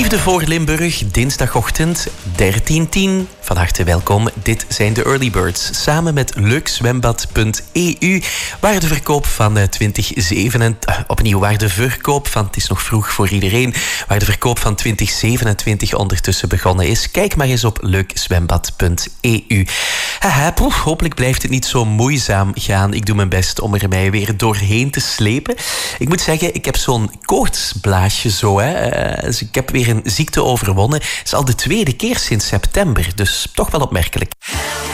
Liefde voor Limburg, dinsdagochtend 13:10. Van harte welkom. Dit zijn de Early Birds. Samen met leukzwembad.eu. Waar de verkoop van 2027... opnieuw, waar de verkoop van... Het is nog vroeg voor iedereen. Waar de verkoop van 2027 ondertussen begonnen is. Kijk maar eens op leukzwembad.eu. Haha, hopelijk blijft het niet zo moeizaam gaan. Ik doe mijn best om er mij weer doorheen te slepen. Ik moet zeggen, ik heb zo'n koortsblaasje zo. Dus ik heb weer een ziekte overwonnen. Het is al de tweede keer sinds september, dus toch wel opmerkelijk.